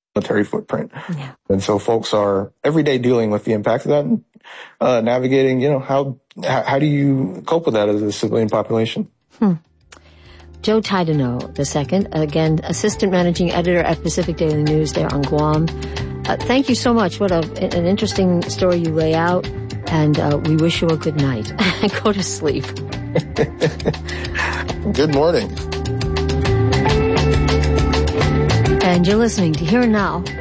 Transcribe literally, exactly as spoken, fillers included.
military footprint. Yeah. And so folks are every day dealing with the impact of that and uh, navigating, you know, how, how do you cope with that as a civilian population? Hmm. Joe Taidenot the second, again, assistant managing editor at Pacific Daily News there on Guam. Uh, thank you so much. What a, an interesting story you lay out. And uh, we wish you a good night. Go to sleep. Good morning. And you're listening to Here and Now